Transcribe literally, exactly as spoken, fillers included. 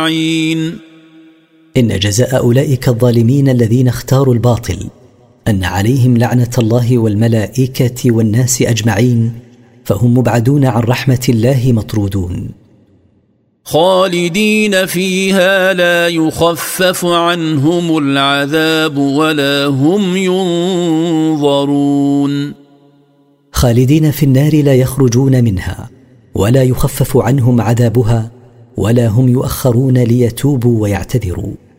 إن جزاء أولئك الظالمين الذين اختاروا الباطل أن عليهم لعنة الله والملائكة والناس أجمعين، فهم مبعدون عن رحمة الله مطرودون. خالدين فيها لا يخفف عنهم العذاب ولا هم ينظرون. خالدين في النار لا يخرجون منها ولا يخفف عنهم عذابها ولا هم يؤخرون ليتوبوا ويعتذروا.